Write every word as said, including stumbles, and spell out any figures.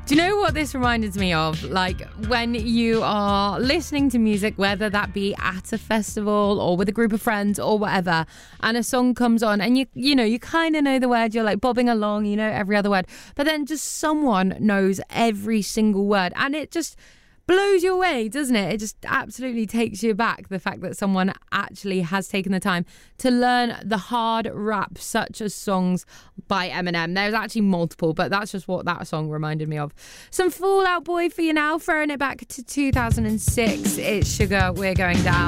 Do you know what this reminded me of? Like when you are listening to music, whether that be at a festival or with a group of friends or whatever, and a song comes on and you you know, you kind of know the word, you're like bobbing along, you know every other word, but then just someone knows every single word and it just blows you away, doesn't it? It just absolutely takes you back, the fact that someone actually has taken the time to learn the hard rap, such as songs by Eminem. There's actually multiple, but that's just what that song reminded me of. Some Fall Out Boy for you now, throwing it back to two thousand six. It's Sugar, We're Going Down.